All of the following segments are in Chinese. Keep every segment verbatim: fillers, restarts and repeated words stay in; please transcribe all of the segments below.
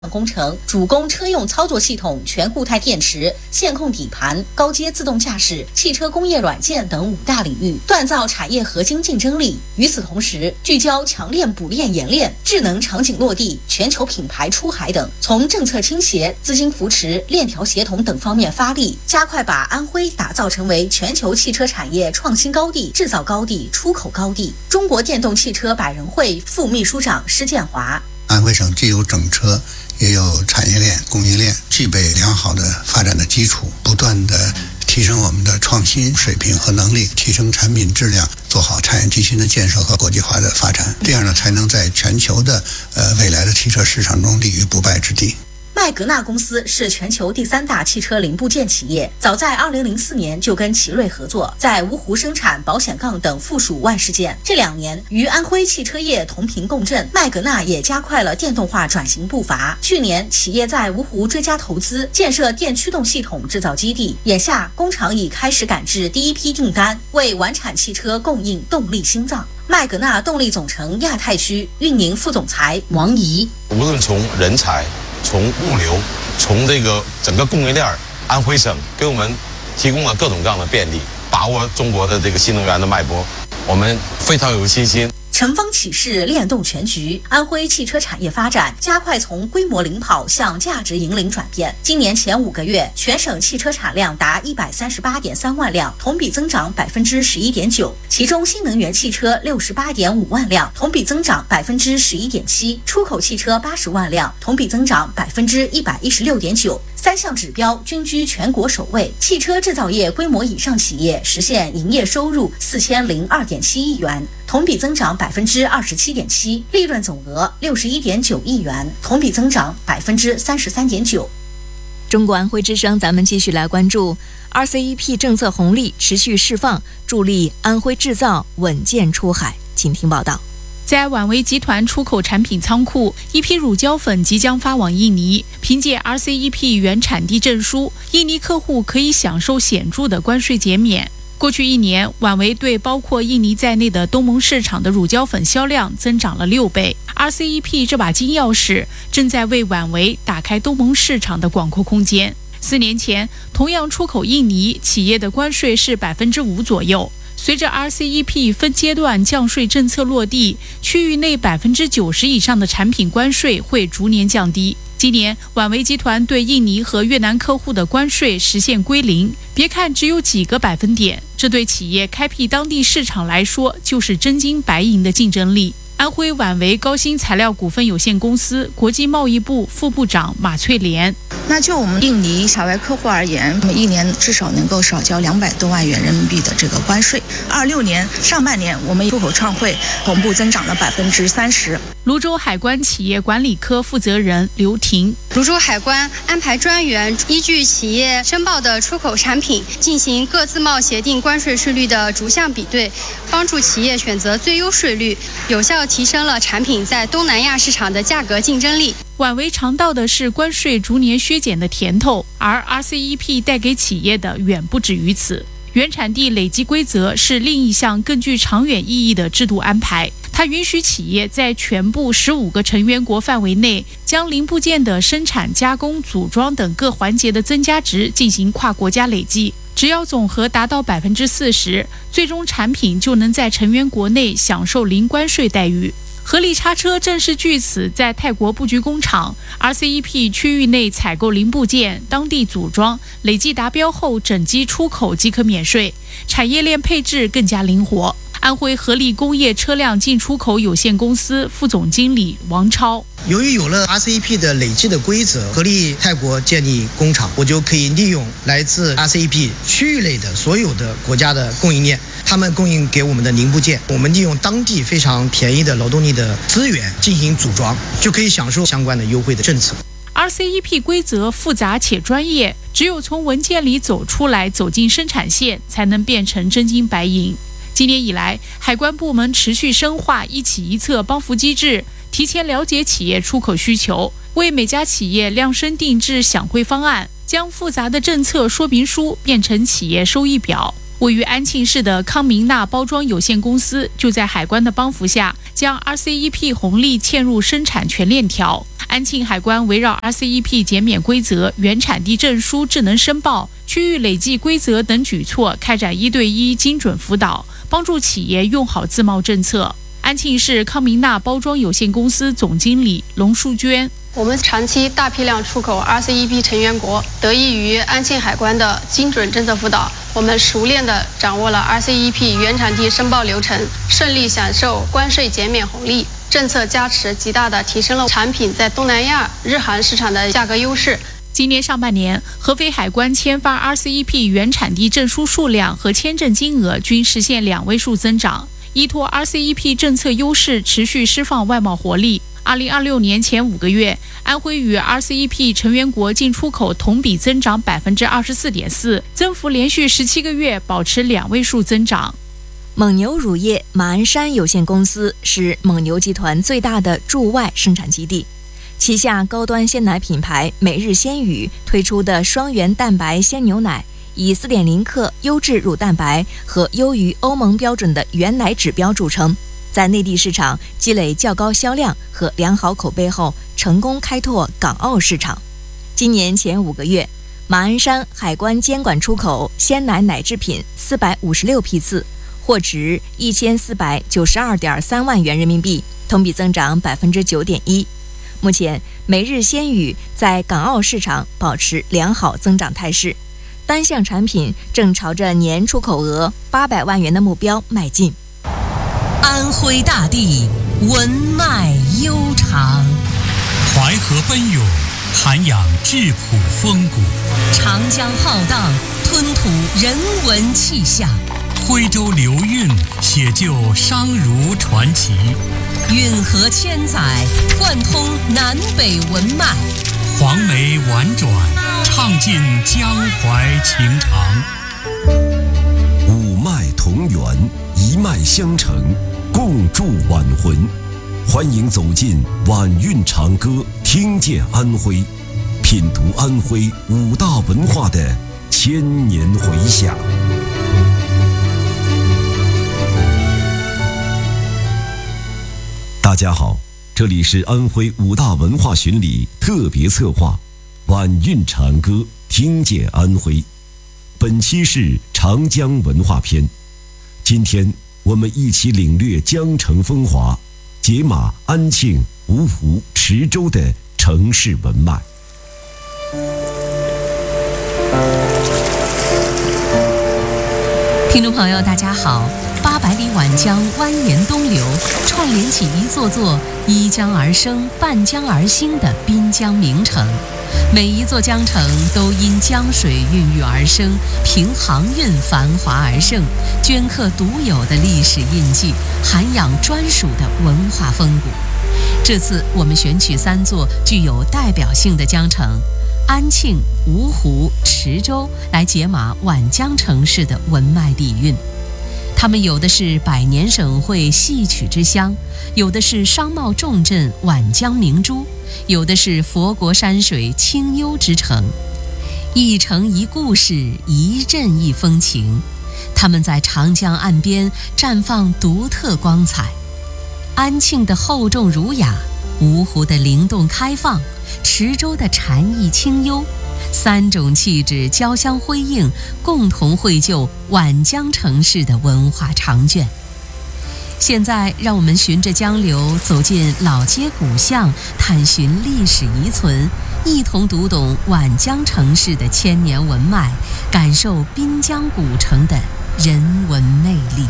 工程主攻车用操作系统、全固态电池、线控底盘、高阶自动驾驶、汽车工业软件等五大领域，锻造产业核心竞争力。与此同时，聚焦强链、补链、冶炼、智能场景落地、全球品牌出海等，从政策倾斜、资金扶持、链条协同等方面发力，加快把安徽打造成为全球汽车产业创新高地、制造高地、出口高地。中国电动汽车百人会副秘书长施建华： 安徽省既有整车，也有产业链、供应链，具备良好的发展的基础，不断的提升我们的创新水平和能力，提升产品质量，做好产业基芯的建设和国际化的发展，这样呢，才能在全球的呃未来的汽车市场中立于不败之地。 麦格纳公司是全球第三大汽车零部件企业，早在二零零四年就跟奇瑞合作，在芜湖生产保险杠等附属万事件。这两年与安徽汽车业同频共振，麦格纳也加快了电动化转型步伐。去年，企业在芜湖追加投资，建设电驱动系统制造基地，眼下工厂已开始赶制第一批订单，为完产汽车供应动力心脏。麦格纳动力总成亚太区运营副总裁王怡： 无论从人才、从物流、从这个整个供应链，安徽省给我们提供了各种各样的便利，把握中国的这个新能源的脉搏，我们非常有信心。 乘风起势，链动全局。安徽汽车产业发展加快从规模领跑向价值引领转变。今年前五个月，全省汽车产量达一百三十八点三万辆，同比增长百分之十一点九。其中，新能源汽车六十八点五万辆，同比增长百分之十一点七；出口汽车八十万辆，同比增长百分之一百一十六点九。三项指标均居全国首位。汽车制造业规模以上企业实现营业收入四千零二点七亿元，同比增长百分之二十七点七，利润总额六十一点九亿元，同比增长百分之三十三点九。 中国安徽之声，咱们继续来关注 R C E P 政策红利持续释放，助力安徽制造稳健出海。请听报道。 在晚维集团出口产品仓库，一批乳胶粉即将发往印尼。凭借 R C E P 原产地证书，印尼客户可以享受显著的关税减免。过去一年，晚维对包括印尼在内的东盟市场的乳胶粉销量增长了六倍。R C E P 这把金钥匙正在为晚维打开东盟市场的广阔空间。四年前，同样出口印尼，企业的关税是百分之五左右。随着 R C E P 分阶段降税政策落地，区域内百分之九十以上的产品关税会逐年降低。今年，晚维集团对印尼和越南客户的关税实现归零。别看只有几个百分点，这对企业开辟当地市场来说就是真金白银的竞争力。安徽晚维高新材料股份有限公司国际贸易部副部长马翠莲： 那就我们印尼海外客户而言，我们一年至少能够少交两百多万元人民币的这个关税。二六年上半年，我们出口创汇同步增长了百分之三十。 泸州海关企业管理科负责人刘婷： 泸州海关安排专员依据企业申报的出口产品进行各自贸协定关税税率的逐项比对，帮助企业选择最优税率，有效提升了产品在东南亚市场的价格竞争力。 晚维尝到的是关税逐年削减的甜头，而 R C E P 带给企业的远不止于此。原产地累积规则是另一项更具长远意义的制度安排，它允许企业在全部十五个成员国范围内，将零部件的生产、加工、组装等各环节的增加值进行跨国家累计。只要总和达到百分之四十，最终产品就能在成员国内享受零关税待遇。合力叉车正是据此在泰国布局工厂 ，R C E P 区域内采购零部件，当地组装，累计达标后整机出口即可免税，产业链配置更加灵活。安徽合力工业车辆进出口有限公司副总经理王超： 由于有了 R C E P 的累计的规则，合力泰国建立工厂，我就可以利用来自 R C E P 区域内的所有的国家的供应链，他们供应给我们的零部件，我们利用当地非常便宜的劳动力的资源进行组装，就可以享受相关的优惠的政策。 R C E P 规则复杂且专业，只有从文件里走出来，走进生产线，才能变成真金白银。今年以来，海关部门持续深化一企一策帮扶机制，提前了解企业出口需求，为每家企业量身定制享惠方案，将复杂的政策说明书变成企业收益表。位于安庆市的康明纳包装有限公司就在海关的帮扶下，将 R C E P 红利嵌入生产全链条。 安庆海关围绕 R C E P 减免规则、原产地证书智能申报、区域累计规则等举措，开展一对一精准辅导，帮助企业用好自贸政策。安庆市康明娜包装有限公司总经理龙淑娟： 我们长期大批量出口 R C E P 成员国，得益于安庆海关的精准政策辅导，我们熟练地掌握了 R C E P 原产地申报流程，顺利享受关税减免红利。政策加持极大地提升了产品在东南亚、日韩市场的价格优势。 今年上半年，合肥海关签发 R C E P 原产地证书数量和签证金额均实现两位数增长。依托 R C E P 政策优势，持续释放外贸活力。二零二六年前五个月，安徽与 R C E P 成员国进出口同比增长百分之二十四点四，增幅连续十七个月保持两位数增长。 蒙牛乳业马鞍山有限公司是蒙牛集团最大的驻外生产基地，旗下高端鲜奶品牌每日鲜语推出的双元蛋白鲜牛奶，以 四点零 克优质乳蛋白和优于欧盟标准的原奶指标著称，在内地市场积累较高销量和良好口碑后，成功开拓港澳市场。今年前五个月，马鞍山海关监管出口鲜奶奶制品四百五十六批次，货值一千四百九十二点三万元人民币，同比增长百分之九点一。目前，每日鲜语在港澳市场保持良好增长态势，单项产品正朝着年出口额八百万元的目标迈进。 安徽大地文脉悠长， 淮河奔涌，涵养质朴风骨； 长江浩荡，吞吐人文气象； 徽州流韵，写就商儒传奇； 运河千载，贯通南北文脉； 黄梅婉转，唱尽江淮情长。 五脉同源，一脉相承，共筑晚魂。欢迎走进晚韵长歌，听见安徽，品读安徽五大文化的千年回响。大家好，这里是安徽五大文化巡礼特别策划晚韵长歌，听见安徽。本期是长江文化篇，今天我们一起领略江城风华，解码安庆、芜湖、池州的城市文脉。 听众朋友大家好，八百里晚江蜿蜒东流，串联起一座座依江而生、伴江而兴的滨江名城。每一座江城都因江水孕育而生，凭航运繁华而盛，镌刻独有的历史印记，涵养专属的文化风骨。这次我们选取三座具有代表性的江城安庆、芜湖、池州来解码皖江城市的文脉底蕴。他们有的是百年省会戏曲之乡，有的是商贸重镇皖江明珠，有的是佛国山水清幽之城。一城一故事，一镇一风情，他们在长江岸边绽放独特光彩。安庆的厚重儒雅，芜湖的灵动开放，池州的禅意清幽，三种气质交相辉映，共同绘就皖江城市的文化长卷。现在让我们循着江流走进老街古巷，探寻历史遗存，一同读懂皖江城市的千年文脉，感受滨江古城的人文魅力。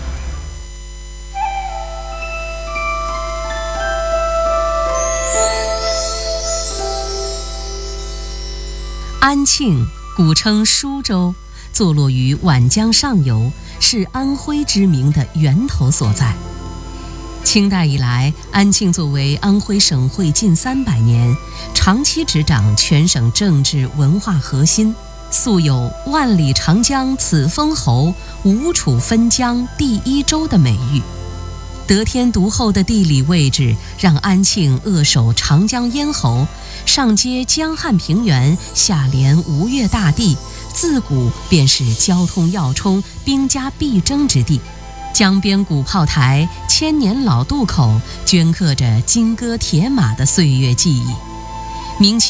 安庆古称舒州，坐落于皖江上游，是安徽知名的源头所在。清代以来，安庆作为安徽省会近三百年，长期执掌全省政治文化核心，素有万里长江此封侯，吴楚分江第一州的美誉。得天独厚的地理位置让安庆扼守长江咽喉，上接江汉平原，下连吴越大地，自古便是交通要冲、兵家必争之地。 江边古炮台、千年老渡口镌刻着金戈铁马的岁月记忆。明清